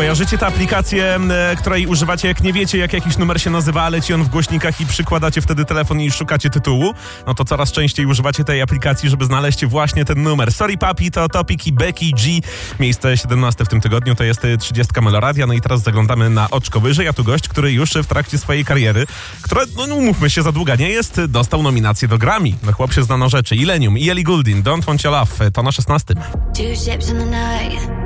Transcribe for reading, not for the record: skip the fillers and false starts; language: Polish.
Kojarzycie tę aplikację, której używacie, jak nie wiecie, jak jakiś numer się nazywa, a leci on w głośnikach i przykładacie wtedy telefon i szukacie tytułu? No to coraz częściej używacie tej aplikacji, żeby znaleźć właśnie ten numer. Sorry Papi to Topic i Becky G. Miejsce 17 w tym tygodniu, to jest 30 Meloradia. No i teraz zaglądamy na oczko wyżej, a tu gość, który już w trakcie swojej kariery, która, no umówmy się, za długa nie jest, dostał nominację do Grammy. No chłop się zna na rzeczy. Illenium i Ellie Goulding, Don't Want Your Love, to na 16. Two ships in the night.